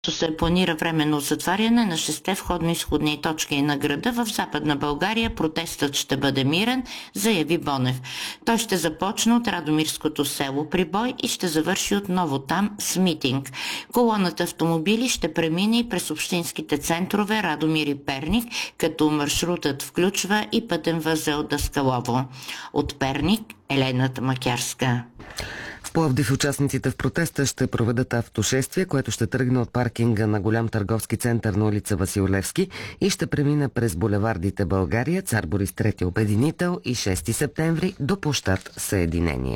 се планира временно затваряне на 6 входно-изходни точки на града. В Западна България протестът ще бъде мирен, заяви Бонев. Той ще започне от Радомирското село Прибой и ще завърши отново там с митинг. Колоната автомобили ще премине и през общинските центрове Радомир и Перник, като маршрутът включва и пътен възел Даскалово. От Перник Елената Макярска. В Пловдив участниците в протеста ще проведат автошествие, което ще тръгне от паркинга на голям търговски център на улица Васил Левски и ще премине през булевардите България, Цар Борис III Обединител и 6 септември до площад Съединение.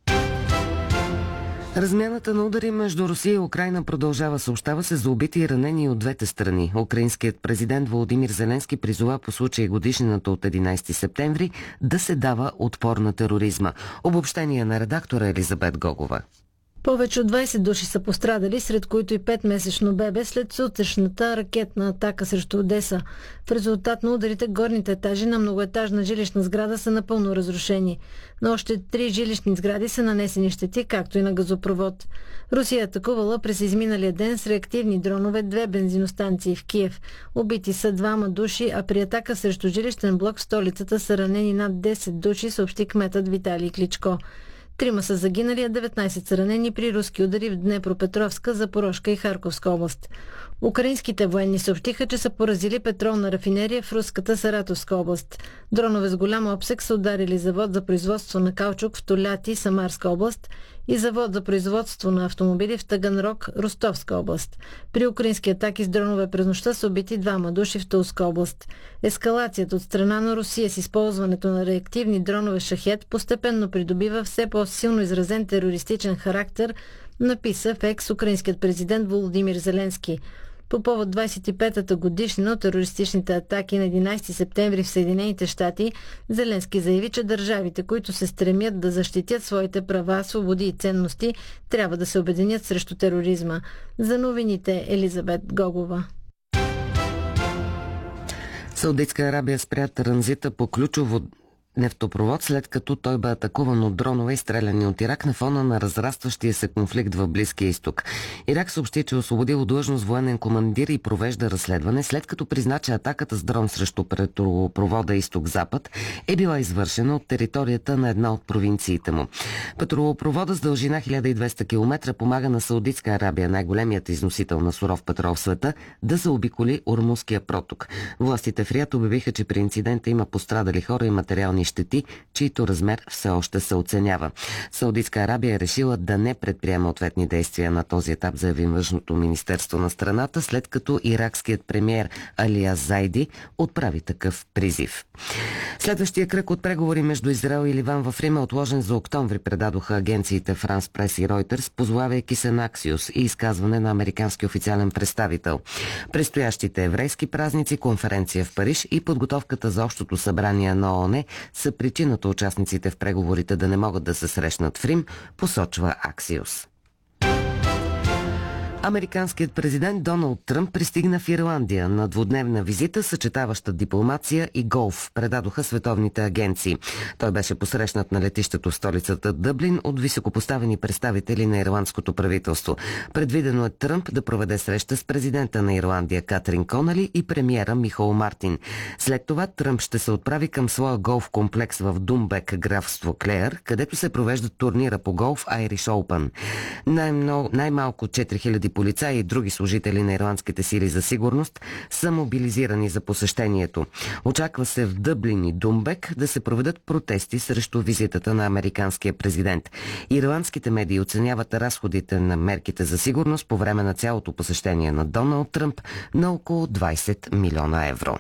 Размяната на удари между Русия и Украйна продължава. Съобщава се за убити и ранени от двете страни. Украинският президент Володимир Зеленски призова по случай годишнината от 11 септември да се дава отпор на тероризма. Обобщение на редактора Елизабет Гогова. Повече от 20 души са пострадали, сред които и 5-месечно бебе след сутрешната ракетна атака срещу Одеса. В резултат на ударите горните етажи на многоетажна жилищна сграда са напълно разрушени. На още 3 жилищни сгради са нанесени щети, както и на газопровод. Русия атакувала през изминалия ден с реактивни дронове 2 бензиностанции в Киев. Убити са 2 души, а при атака срещу жилищен блок в столицата са ранени над 10 души, съобщи кметът Виталий Кличко. 3 са загинали, а 19 са ранени при руски удари в Днепропетровска, Запорожка и Харковска област. Украинските военни съобщиха, че са поразили петролна рафинерия в руската Саратовска област. Дронове с голям обсег са ударили завод за производство на каучук в Толяти, Самарска област, и завод за производство на автомобили в Таганрог, Ростовска област. При украински атаки с дронове през нощта са убити 2 души в Тулска област. Ескалацията от страна на Русия с използването на реактивни дронове Шахед постепенно придобива все по-силно изразен терористичен характер, написа в екс украинският президент Володимир Зеленски. По повод 25-та годишнина от терористичните атаки на 11 септември в Съединените щати, Зеленски заяви, че държавите, които се стремят да защитят своите права, свободи и ценности, трябва да се обединят срещу тероризма. За новините Елизабет Гогова. Саудитска Арабия спря транзита по ключово нефтопровод, след като той бе атакуван от дронове и стреляни от Ирак на фона на разрастващия се конфликт в Близкия изток. Ирак съобщи, че освободил длъжност военен командир и провежда разследване, след като призна, че атаката с дрон срещу петролопровода Изток-Запад е била извършена от територията на една от провинциите му. Петролопровода с дължина 1200 км помага на Саудитска Арабия, най-големият износител на суров петрол в света, да заобиколи Ормузския проток. Властите в Риад обявиха, че при инцидента има пострадали хора и материални щети, чието размер все още се оценява. Саудитска Арабия е решила да не предприема ответни действия на този етап, заяви външното министерство на страната, след като иракският премиер Алия Зайди отправи такъв призив. Следващия кръг от преговори между Израел и Ливан в Рим е отложен за октомври, предадоха агенциите France Press и Reuters, позовавайки се на Аксиос и изказване на американски официален представител. Предстоящите еврейски празници, конференция в Париж и подготовката за общото събрание на ООН са причината участниците в преговорите да не могат да се срещнат в Рим, посочва Аксиос. Американският президент Доналд Тръмп пристигна в Ирландия на двудневна визита, съчетаваща дипломация и голф, предадоха световните агенции. Той беше посрещнат на летището в столицата Дъблин от високопоставени представители на ирландското правителство. Предвидено е Тръмп да проведе среща с президента на Ирландия Катрин Конали и премиера Михаел Мартин. След това Тръмп ще се отправи към своя голф комплекс в Думбек, графство Клеер, където се провежда турнира по голф Irish Open. Най-малко 4000 полицаи и други служители на ирландските сили за сигурност са мобилизирани за посещението. Очаква се в Дъблин и Думбек да се проведат протести срещу визитата на американския президент. Ирландските медии оценяват разходите на мерките за сигурност по време на цялото посещение на Доналд Тръмп на около 20 милиона евро.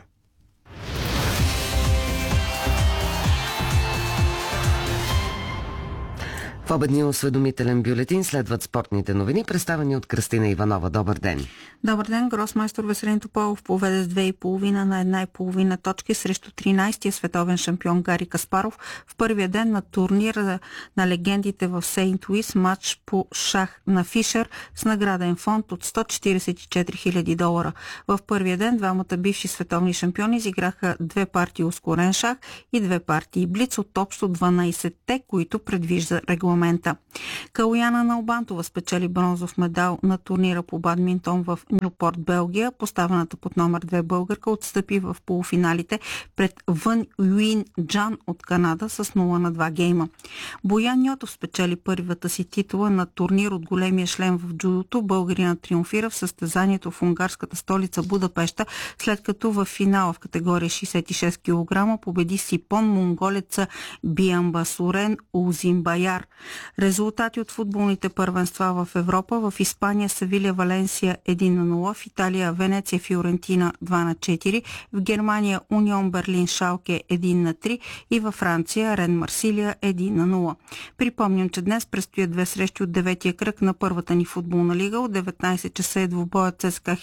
В обедния осведомителен бюлетин следват спортните новини, представени от Кръстина Иванова. Добър ден! Добър ден! Гросмайстор Веселин Тополов поведе с 2,5 на 1,5 точки срещу 13-тия световен шампион Гари Каспаров в първия ден на турнира на легендите в Сейнт Луис, матч по шах на Фишер с награден фонд от $144 000. В първия ден двамата бивши световни шампиони изиграха 2 партии ускорен шах и 2 партии блиц от общо 12-те, които предвижда регламент. момента. Калояна Налбантова спечели бронзов медал на турнира по бадминтон в Нюпорт, Белгия. Поставената под номер 2 българка отстъпи в полуфиналите пред Вън Юин Джан от Канада с 0-2 гейма. Боян Ньотов спечели първата си титула на турнир от големия шлем в джудото. Българинът триумфира в състезанието в унгарската столица Будапеща, след като в финала в категория 66 кг победи Сипон монголеца Биамбасурен Узимбаяр. Резултати от футболните първенства в Европа: в Испания Севиля Валенсия 1-0, в Италия Венеция Фиорентина 2-4, в Германия Унион Берлин Шалке 1-3 и във Франция Рен Марсилия 1-0. Припомням, че днес предстоят две срещи от 9-я кръг на първата ни футболна лига. От 19 часа е двубоят ЦСКА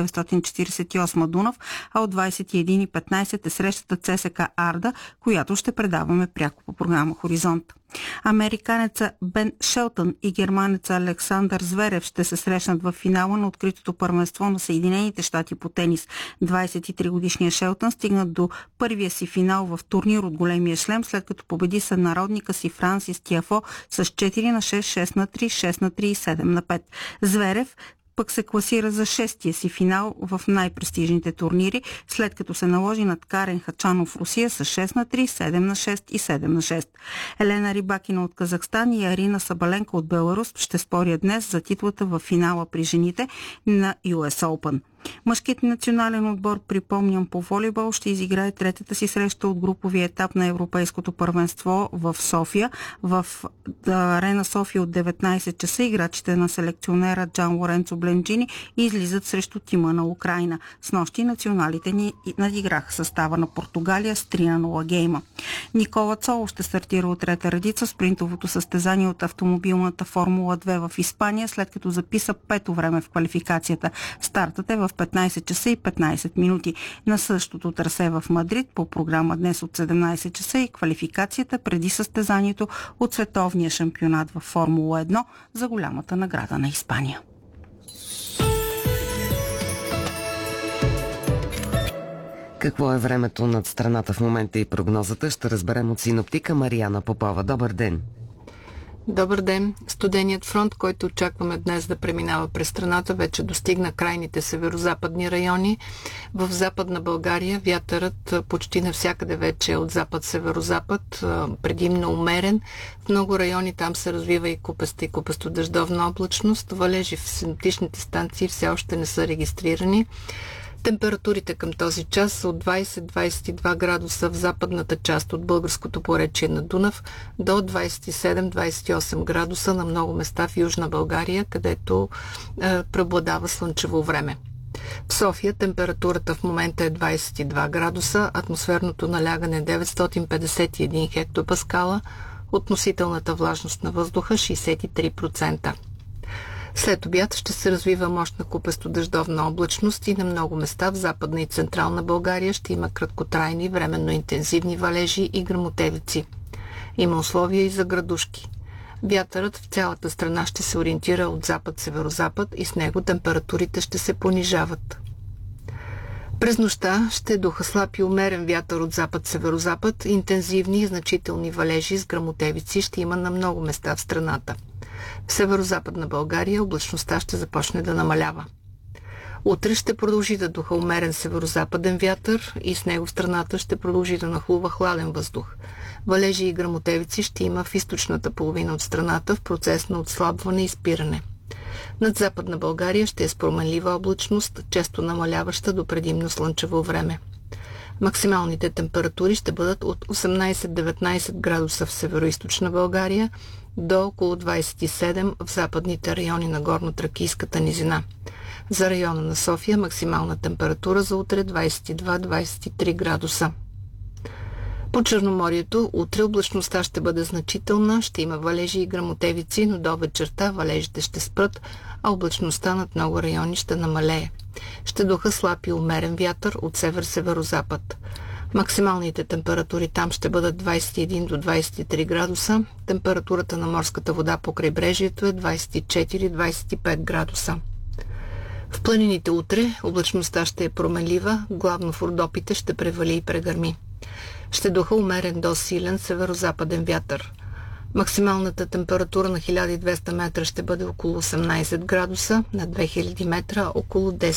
1948 Дунав, а от 21:15 е срещата ЦСКА Арда, която ще предаваме пряко по програма Хоризонт. Американеца Бен Шелтън и германеца Александър Зверев ще се срещнат в финала на откритото първенство на Съединените щати по тенис. 23-годишният Шелтън стигна до първия си финал в турнир от големия шлем, след като победи сънародника си Франсис Тиафо с 4-6, 6-3, 6-3 и 7-5. Зверев пък се класира за шестия си финал в най-престижните турнири, след като се наложи над Карен Хачанов в Русия с 6-3, 7-6 и 7-6. Елена Рибакина от Казахстан и Арина Сабаленко от Беларус ще спорят днес за титлата в финала при жените на US Open. Мъжкият национален отбор, припомням, по волейбол ще изиграе третата си среща от груповия етап на Европейското първенство в София. В Арена София от 19 часа играчите на селекционера Джан Лоренцо Бленджини излизат срещу тима на Украйна. Снощи националите ни надиграха състава на Португалия с 3-0 гейма. Никола Цоло ще стартира от трета редица в спринтовото състезание от автомобилната Формула 2 в Испания, след като записа пето време в квалификацията. Стартът е в 15 часа и 15 минути. На същото трасе в Мадрид по програма днес от 17 часа и квалификацията преди състезанието от световния шампионат в Формула 1 за голямата награда на Испания. Какво е времето над страната в момента и прогнозата ще разберем от синоптика Мариана Попова. Добър ден! Добър ден! Студеният фронт, който очакваме днес да преминава през страната, вече достигна крайните северо-западни райони. В Западна България вятърът почти навсякъде вече е от запад-северо-запад, предимно умерен. В много райони там се развива и купеста и купесто-дъждовна облачност. Валежи в синоптичните станции все още не са регистрирани. Температурите към този час са от 20-22 градуса в западната част от българското поречие на Дунав до 27-28 градуса на много места в Южна България, където преобладава слънчево време. В София температурата в момента е 22 градуса, атмосферното налягане 951 хектопаскала, относителната влажност на въздуха 63%. След обяд ще се развива мощна купесто-дъждовна облачност и на много места в Западна и Централна България ще има краткотрайни, временно интензивни валежи и гръмотевици. Има условия и за градушки. Вятърът в цялата страна ще се ориентира от запад-северозапад и с него температурите ще се понижават. През нощта ще духа слаб и умерен вятър от запад-северозапад, интензивни и значителни валежи с гръмотевици ще има на много места в страната. В северо-западна България облачността ще започне да намалява. Утре ще продължи да духа умерен северо-западен вятър и с него в страната ще продължи да нахлува хладен въздух. Валежи и гръмотевици ще има в източната половина от страната в процес на отслабване и спиране. Над Западна България ще е с променлива облачност, често намаляваща до предимно слънчево време. Максималните температури ще бъдат от 18-19 градуса в североизточна България до около 27 в западните райони на Горно-Тракийската низина. За района на София максимална температура за утре 22-23 градуса. По Черноморието утре облачността ще бъде значителна, ще има валежи и гръмотевици, но до вечерта валежите ще спрат, а облачността над много райони ще намалее. Ще духа слаб и умерен вятър от север-северозапад. Максималните температури там ще бъдат 21 до 23 градуса. Температурата на морската вода по крайбрежието е 24-25 градуса. В планините утре облачността ще е променлива, главно в Родопите ще превали и прегърми. Ще духа умерен до силен северозападен вятър. Максималната температура на 1200 метра ще бъде около 18 градуса, на 2000 метра около 10